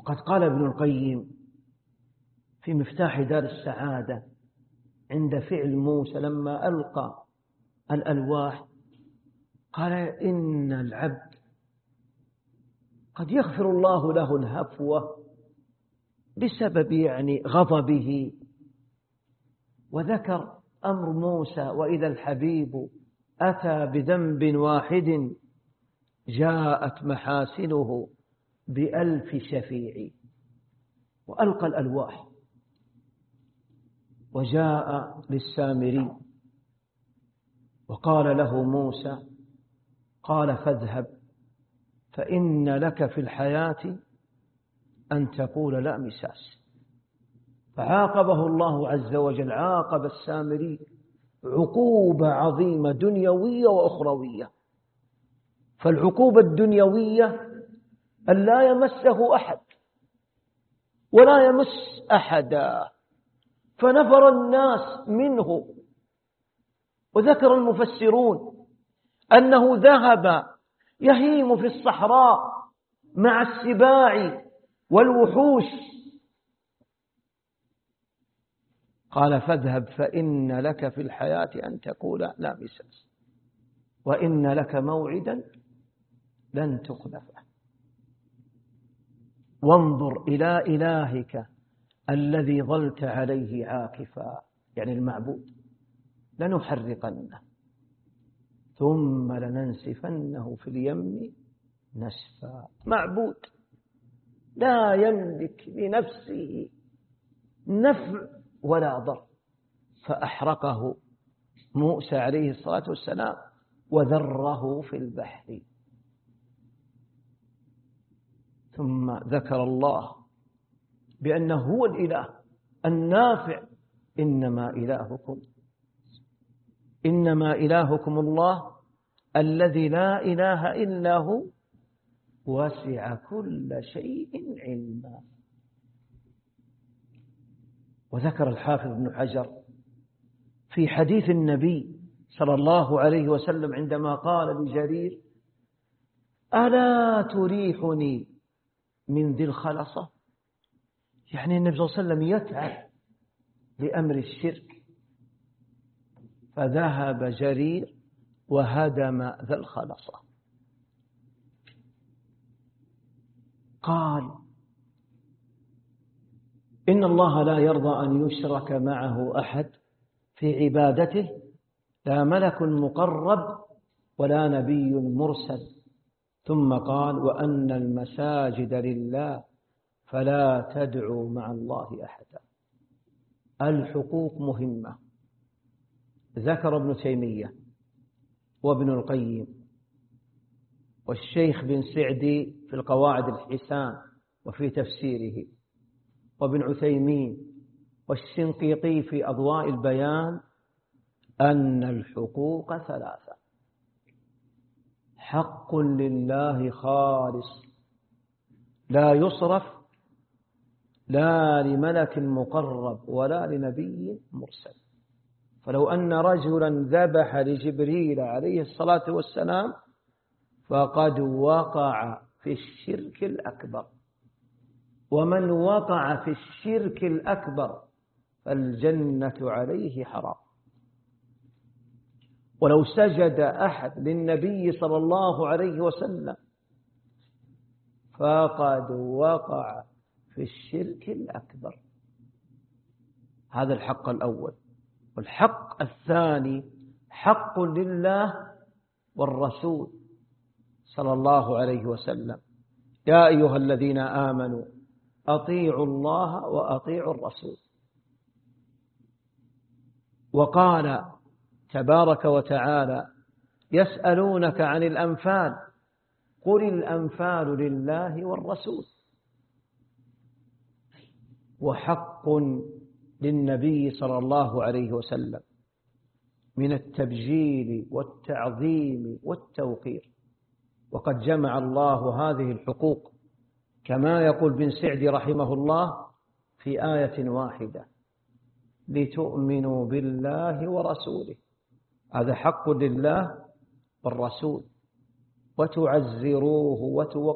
وقد قال ابن القيم في مفتاح دار السعادة عند فعل موسى لما ألقى الألواح، قال إن العبد قد يغفر الله له الهفوة بسبب غضبه، وذكر أمر موسى وإذا الحبيب أتى بذنب واحد جاءت محاسنه ب1000 شفيع، وألقى الألواح وجاء للسامري وقال له موسى، قال فاذهب فإن لك في الحياة أن تقول لا مساس. فعاقبه الله عز وجل، عاقب السامري عقوبة عظيمة دنيوية وأخروية. فالعقوبة الدنيوية أن لا يمسه أحد ولا يمس أحدا، فنفر الناس منه. وذكر المفسرون أنه ذهب يهيم في الصحراء مع السباع والوحوش. قال فاذهب فإن لك في الحياة أن تقول لا مساس وإن لك موعدا لن تخلفه وانظر إلى إلهك الذي ظلت عليه عاكفا، يعني المعبود، لنحرقنه ثم لننسفنه في اليم نسفا. معبود لا يملك لنفسه نفع ولا ضر، فأحرقه موسى عليه الصلاة والسلام وذره في البحر. ثم ذكر الله بأنه هو الإله النافع، إنما إلهكم الله الذي لا إله إلا هو وسع كل شيء علما. وذكر الحافظ ابن حجر في حديث النبي صلى الله عليه وسلم عندما قال لجرير ألا تريحني من ذي الخلصة، يعني النبي صلى الله عليه وسلم يتعب لأمر الشرك، فذهب جرير وهدم ذا الخلصة. قال إن الله لا يرضى أن يشرك معه أحد في عبادته، لا ملك مقرب ولا نبي مرسل. ثم قال وأن المساجد لله فلا تدعوا مع الله أحدا. الحقوق مهمة. ذكر ابن تيمية وابن القيم والشيخ بن سعدي في القواعد الحسان وفي تفسيره، وابن عثيمين والشنقيطي في أضواء البيان، أن الحقوق 3: حق لله خالص لا يصرف لا لملك مقرب ولا لنبي مرسل. فلو أن رجلا ذبح لجبريل عليه الصلاة والسلام فقد وقع في الشرك الأكبر، ومن وقع في الشرك الأكبر فالجنة عليه حرام. ولو سجد أحد للنبي صلى الله عليه وسلم فقد وقع في الشرك الأكبر. هذا الحق الأول. والحق الثاني حق لله والرسول صلى الله عليه وسلم. يا أيها الذين آمنوا أطيعوا الله وأطيعوا الرسول. وقال تبارك وتعالى يسألونك عن الأنفال قل الأنفال لله والرسول. وحق للنبي صلى الله عليه وسلم من التبجيل والتعظيم والتوقير. وقد جمع الله هذه الحقوق كما يقول بن سعدي رحمه الله في آية واحدة: لتؤمنوا بالله ورسوله. هذا حق لله والرسول، وتعزروه وتوقروه